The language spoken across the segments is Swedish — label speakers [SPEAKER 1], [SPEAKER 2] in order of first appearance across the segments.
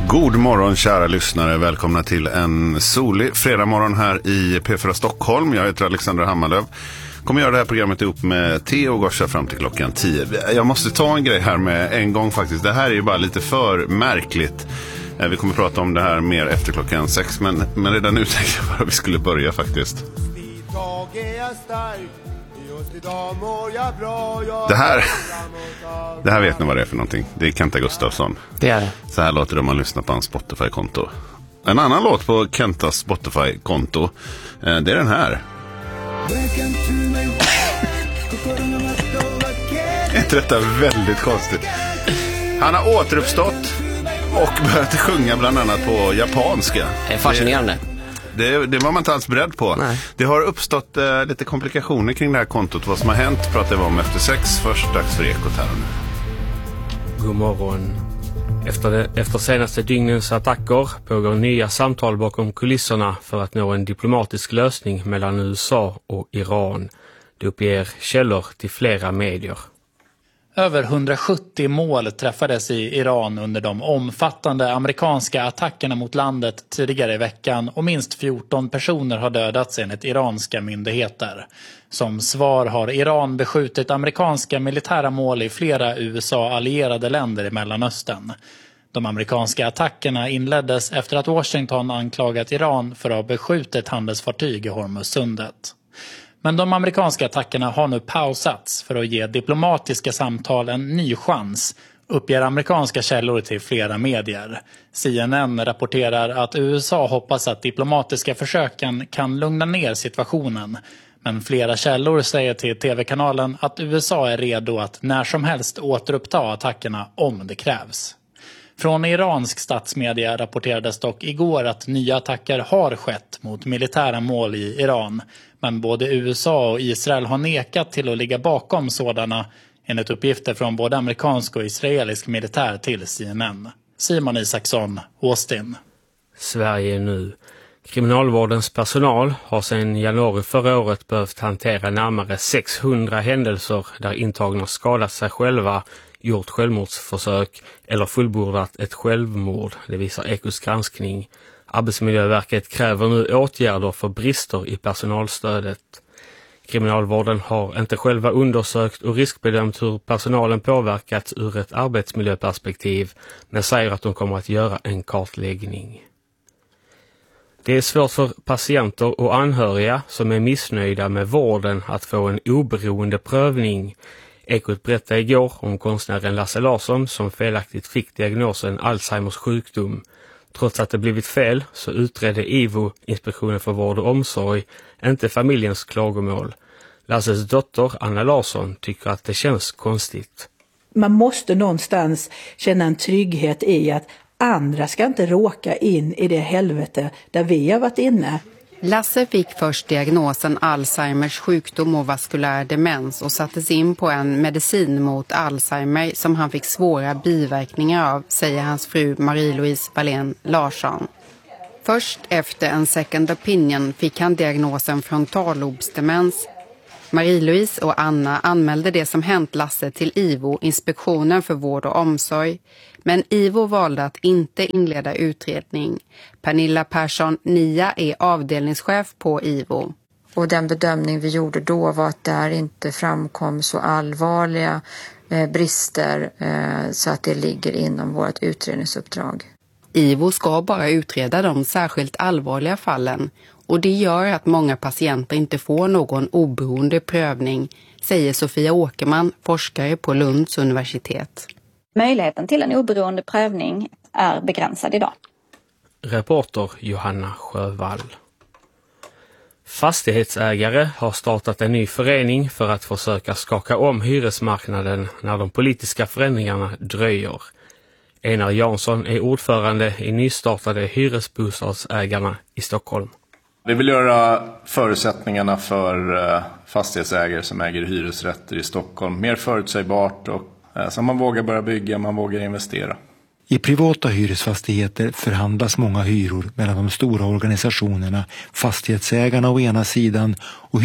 [SPEAKER 1] God morgon kära lyssnare, välkomna till en solig fredagmorgon här i P4 Stockholm. Jag heter Alexander Hammarlöv. Kommer göra det här programmet ihop med Theo och Gorsa fram till klockan 10. Jag måste ta en grej här med en gång faktiskt. Det här är ju bara lite för märkligt. Vi kommer prata om det här mer efter klockan 6, men redan nu tänkte jag bara att vi skulle börja faktiskt. Det här vet ni vad det är för någonting. Det är Kenta Gustafsson.
[SPEAKER 2] Det är det.
[SPEAKER 1] Så här låter det om man lyssnar på hans Spotify-konto. En annan låt på Kentas Spotify-konto, det är den här. Är detta väldigt konstigt? Han har återuppstått och börjat sjunga bland annat på japanska.
[SPEAKER 2] Det är fascinerande.
[SPEAKER 1] Det var man inte alls beredd på.
[SPEAKER 2] Nej.
[SPEAKER 1] Det har uppstått lite komplikationer kring det här kontot. Vad som har hänt pratar vi om efter 6. Först dags för Ekot här nu.
[SPEAKER 3] God morgon. Efter senaste dygnens attacker pågår nya samtal bakom kulisserna för att nå en diplomatisk lösning mellan USA och Iran. Det uppger källor till flera medier.
[SPEAKER 4] Över 170 mål träffades i Iran under de omfattande amerikanska attackerna mot landet tidigare i veckan och minst 14 personer har dödats enligt iranska myndigheter. Som svar har Iran beskjutit amerikanska militära mål i flera USA-allierade länder i Mellanöstern. De amerikanska attackerna inleddes efter att Washington anklagat Iran för att ha beskjutit handelsfartyg i Hormuzsundet. Men de amerikanska attackerna har nu pausats för att ge diplomatiska samtal en ny chans, uppger amerikanska källor till flera medier. CNN rapporterar att USA hoppas att diplomatiska försöken kan lugna ner situationen. Men flera källor säger till tv-kanalen att USA är redo att när som helst återuppta attackerna om det krävs. Från iransk statsmedia rapporterades dock igår att nya attacker har skett mot militära mål i Iran. Men både USA och Israel har nekat till att ligga bakom sådana, enligt uppgifter från både amerikansk och israelisk militär till CNN. Simon Isaksson, Austin.
[SPEAKER 3] Sverige nu. Kriminalvårdens personal har sedan januari förra året behövt hantera närmare 600 händelser där intagna skadat sig själva, gjort självmordsförsök eller fullbordat ett självmord, det visar Ekots granskning. Arbetsmiljöverket kräver nu åtgärder för brister i personalstödet. Kriminalvården har inte själva undersökt och riskbedömt hur personalen påverkats ur ett arbetsmiljöperspektiv, men säger att de kommer att göra en kartläggning. Det är svårt för patienter och anhöriga som är missnöjda med vården att få en oberoende prövning. Ekot berättade igår om konstnären Lasse Larsson som felaktigt fick diagnosen Alzheimers sjukdom. Trots att det blivit fel så utredde IVO, Inspektionen för vård och omsorg, inte familjens klagomål. Lasses dotter Anna Larsson tycker att det känns konstigt.
[SPEAKER 5] Man måste någonstans känna en trygghet i att andra ska inte råka in i det helvete där vi har varit inne.
[SPEAKER 6] Lasse fick först diagnosen Alzheimers sjukdom och vaskulär demens och sattes in på en medicin mot Alzheimer som han fick svåra biverkningar av, säger hans fru Marie-Louise Wallén Larsson. Först efter en second opinion fick han diagnosen frontallobsdemens. Marie-Louise och Anna anmälde det som hänt Lasse till IVO, Inspektionen för vård och omsorg. Men IVO valde att inte inleda utredning. Pernilla Persson Nia är avdelningschef på IVO.
[SPEAKER 7] Och den bedömning vi gjorde då var att där inte framkom så allvarliga brister så att det ligger inom vårt utredningsuppdrag.
[SPEAKER 6] IVO ska bara utreda de särskilt allvarliga fallen. Och det gör att många patienter inte får någon oberoende prövning, säger Sofia Åkerman, forskare på Lunds universitet.
[SPEAKER 8] Möjligheten till en oberoende prövning är begränsad idag.
[SPEAKER 3] Reporter Johanna Sjövall. Fastighetsägare har startat en ny förening för att försöka skaka om hyresmarknaden när de politiska förändringarna dröjer. Einar Jansson är ordförande i nystartade hyresbostadsägarna i Stockholm.
[SPEAKER 9] Vi vill göra förutsättningarna för fastighetsägare som äger hyresrätter i Stockholm mer förutsägbart och så man vågar börja bygga, man vågar investera.
[SPEAKER 10] I privata hyresfastigheter förhandlas många hyror mellan de stora organisationerna, fastighetsägarna å ena sidan och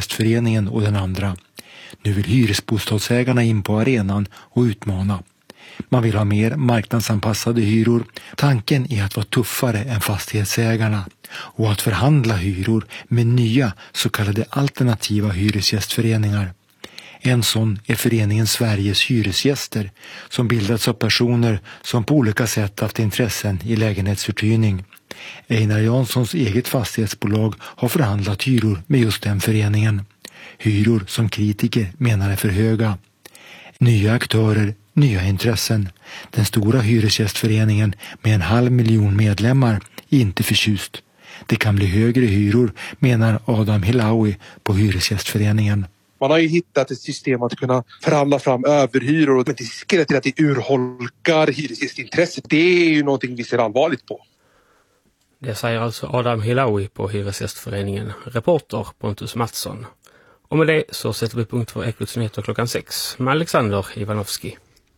[SPEAKER 10] Hyresgästföreningen å den andra. Nu vill hyresbostadsägarna in på arenan och utmana. Man vill ha mer marknadsanpassade hyror. Tanken är att vara tuffare än fastighetsägarna och att förhandla hyror med nya så kallade alternativa hyresgästföreningar. En sån är föreningen Sveriges hyresgäster som bildats av personer som på olika sätt haft intressen i lägenhetsuthyrning. Einar Janssons eget fastighetsbolag har förhandlat hyror med just den föreningen. Hyror som kritiker menar är för höga. Nya aktörer, nya intressen. Den stora hyresgästföreningen med 500 000 medlemmar är inte förtjust. Det kan bli högre hyror, menar Adam Hilawi på Hyresgästföreningen.
[SPEAKER 2] Man har ju hittat ett system att kunna förhandla fram överhyror, men det riskerar till att det urholkar hyresgästintresset. Det är ju någonting vi ser allvarligt på.
[SPEAKER 3] Det säger alltså Adam Hilawi på Hyresgästföreningen. Reporter Pontus Mattsson. Och med det så sätter vi punkt för Ekots nyheter klockan 6 med Alexander Ivanovski.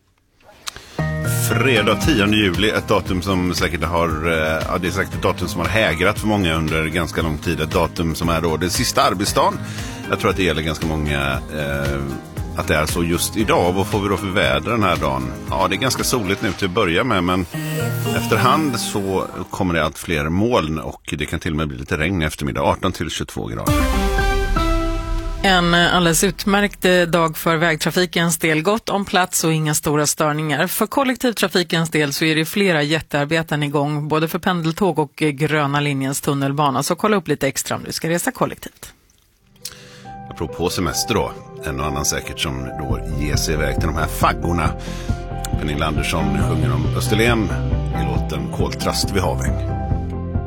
[SPEAKER 1] Fredag 10 juli, ett datum som säkert har, det är säkert ett datum som har hägrat för många under ganska lång tid. Ett datum som är då den sista arbetsdagen. Jag tror att det gäller ganska många att det är så just idag. Vad får vi då för väder den här dagen? Ja, det är ganska soligt nu till att börja med, men efterhand så kommer det allt fler moln och det kan till och med bli lite regn i eftermiddag, 18 till 22 grader.
[SPEAKER 11] En alldeles utmärkt dag för vägtrafikens del, gott om plats och inga stora störningar. För kollektivtrafikens del så är det flera jättearbeten igång, både för pendeltåg och gröna linjens tunnelbana. Så kolla upp lite extra om du ska resa kollektivt.
[SPEAKER 1] Apropå semester då, en och annan säkert som då ger sig iväg till de här faggorna. Pernilla Andersson sjunger om Österlen i låten Koltrast vid haven.